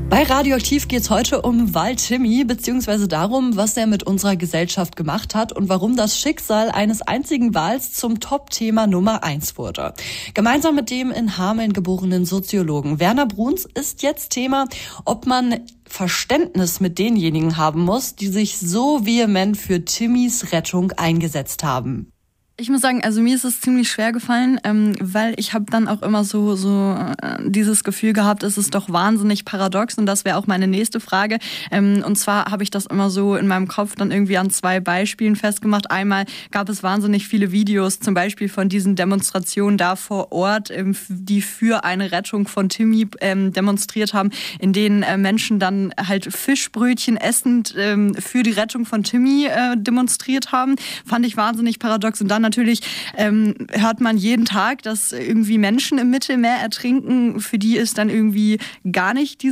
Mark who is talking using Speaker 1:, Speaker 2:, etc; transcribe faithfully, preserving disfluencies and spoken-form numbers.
Speaker 1: Bei Radioaktiv geht es heute um Wal Timmy, beziehungsweise darum, was er mit unserer Gesellschaft gemacht hat und warum das Schicksal eines einzigen Wals zum Top-Thema Nummer eins wurde. Gemeinsam mit dem in Hameln geborenen Soziologen Werner Bruns ist jetzt Thema, ob man Verständnis mit denjenigen haben muss, die sich so vehement für Timmys Rettung eingesetzt haben.
Speaker 2: Ich muss sagen, also mir ist es ziemlich schwer gefallen, ähm, weil ich habe dann auch immer so so äh, dieses Gefühl gehabt, es ist doch wahnsinnig paradox, und das wäre auch meine nächste Frage. Ähm, und zwar habe ich das immer so in meinem Kopf dann irgendwie an zwei Beispielen festgemacht. Einmal gab es wahnsinnig viele Videos, zum Beispiel von diesen Demonstrationen da vor Ort, ähm, die für eine Rettung von Timmy ähm, demonstriert haben, in denen äh, Menschen dann halt Fischbrötchen essend ähm, für die Rettung von Timmy äh, demonstriert haben. Fand ich wahnsinnig paradox. Und dann natürlich ähm, hört man jeden Tag, dass irgendwie Menschen im Mittelmeer ertrinken, für die ist dann irgendwie gar nicht diese